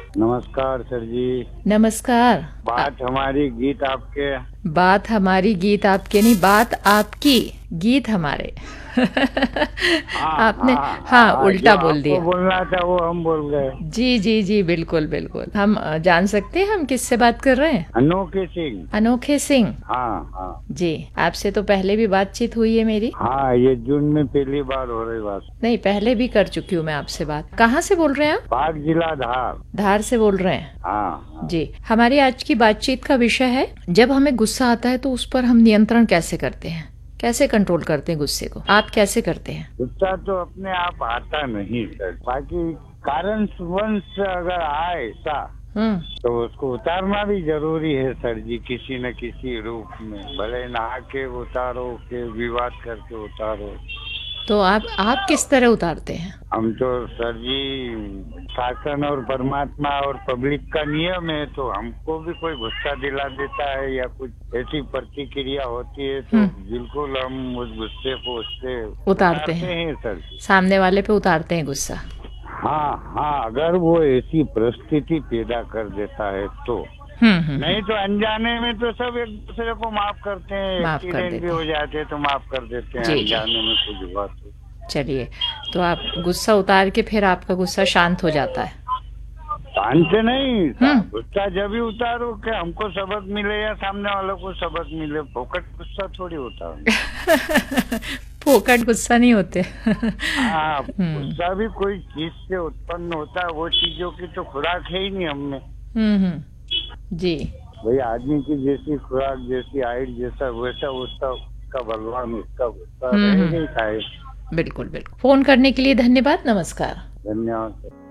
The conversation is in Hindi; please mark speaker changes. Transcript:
Speaker 1: नमस्कार सर जी।
Speaker 2: नमस्कार।
Speaker 1: बात हमारी गीत आपके।
Speaker 2: बात हमारी गीत आपके नहीं, बात आपकी गीत हमारे।
Speaker 1: हाँ
Speaker 2: आपने
Speaker 1: हाँ
Speaker 2: हाँ
Speaker 1: हाँ, जो
Speaker 2: उल्टा बोल
Speaker 1: आपको
Speaker 2: दिया।
Speaker 1: बोलना था वो हम बोल गए।
Speaker 2: जी जी जी, बिल्कुल बिल्कुल। हम जान सकते हैं हम किससे बात कर रहे हैं?
Speaker 1: अनोखे सिंह।
Speaker 2: अनोखे सिंह।
Speaker 1: हाँ हाँ
Speaker 2: जी, आपसे तो पहले भी बातचीत हुई है मेरी।
Speaker 1: हाँ, ये जून में पहली बार हो रही बात।
Speaker 2: नहीं, पहले भी कर चुकी हूँ मैं आपसे बात। कहाँ से बोल रहे हैं आप?
Speaker 1: बाग जिला धार।
Speaker 2: धार से बोल रहे हैं।
Speaker 1: हाँ हाँ।
Speaker 2: जी, हमारी आज की बातचीत का विषय है, जब हमें गुस्सा आता है तो उस पर हम नियंत्रण कैसे करते हैं, कैसे कंट्रोल करते हैं गुस्से को। आप कैसे करते हैं?
Speaker 1: गुस्सा तो अपने आप आता नहीं सर, बाकी कारण वंश अगर आए ऐसा
Speaker 2: हम्म।
Speaker 1: तो उसको उतारना भी जरूरी है सर जी, किसी न किसी रूप में, भले नहा के उतारो के विवाद करके उतारो।
Speaker 2: तो आप किस तरह उतारते हैं?
Speaker 1: हम तो सर जी शासन और परमात्मा और पब्लिक का नियम है, तो हमको भी कोई गुस्सा दिला देता है या कुछ ऐसी प्रतिक्रिया होती है तो बिल्कुल हम उस गुस्से को उससे
Speaker 2: उतारते
Speaker 1: उतारते
Speaker 2: हैं,
Speaker 1: हैं सर।
Speaker 2: सामने वाले पे उतारते हैं गुस्सा।
Speaker 1: हाँ हाँ, अगर वो ऐसी परिस्थिति पैदा कर देता है तो। नहीं
Speaker 2: हम्म।
Speaker 1: तो अनजाने में तो सब एक दूसरे को माफ करते हैं,
Speaker 2: माफ कर
Speaker 1: एक्सीडेंट भी
Speaker 2: देते
Speaker 1: हो
Speaker 2: हैं।
Speaker 1: जाते हैं तो माफ कर देते हैं,
Speaker 2: जी जी।
Speaker 1: अनजाने में कुछ हुआ तो।
Speaker 2: चलिए, तो आप गुस्सा उतार के फिर आपका गुस्सा शांत हो जाता है?
Speaker 1: शांत नहीं
Speaker 2: हम्म।
Speaker 1: साहब, गुस्सा जब ही उतारो कि हमको सबक मिले या सामने वालों को सबक मिले, फोकट गुस्सा थोड़ी होता है।
Speaker 2: फोकट गुस्सा नहीं होते।
Speaker 1: हाँ,
Speaker 2: हम्म
Speaker 1: गुस्सा भी कोई चीज से उत्पन्न होता है, वो चीजों की तो खुराक है ही नहीं हमने।
Speaker 2: जी।
Speaker 1: भाई आदमी की जैसी खुराक, जैसी हाइट, जैसा वैसा उसका उसका भगवान उसका गुस्सा रहेगा ही
Speaker 2: हम्म।
Speaker 1: खाए।
Speaker 2: बिल्कुल बिल्कुल। फोन करने के लिए धन्यवाद। नमस्कार।
Speaker 1: धन्यवाद सर।